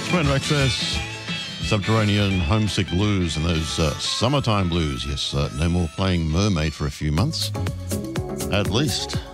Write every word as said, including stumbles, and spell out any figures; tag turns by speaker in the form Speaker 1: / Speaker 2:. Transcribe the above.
Speaker 1: Random Access, Subterranean, Homesick Blues, and those uh, summertime blues. Yes, uh, no more playing Mermaid for a few months, at least.